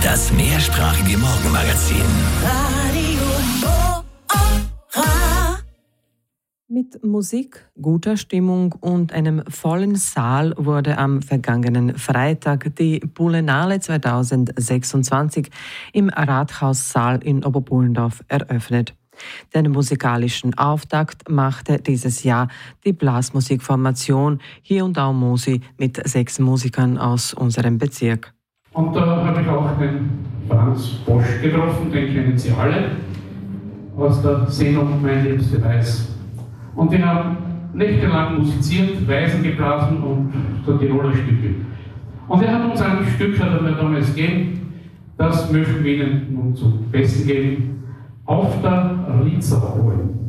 Das mehrsprachige Morgenmagazin. Mit Musik, guter Stimmung und einem vollen Saal wurde am vergangenen Freitag die Bullenale 2026 im Rathaussaal in Oberbullendorf eröffnet. Den musikalischen Auftakt machte dieses Jahr die Blasmusikformation Hier und Au Musi mit 6 Musikern aus unserem Bezirk. Und da habe ich auch den Franz Bosch getroffen, den kennen Sie alle, aus der Sendung Mein Liebste Weiß. Und die haben nächtelang musiziert, Weisen geblasen und so Tiroler Stücke. Und er hat uns ein Stück, hat er mir damals gegeben, das möchten wir Ihnen nun zum Besten geben, Auf der Rietzer holen.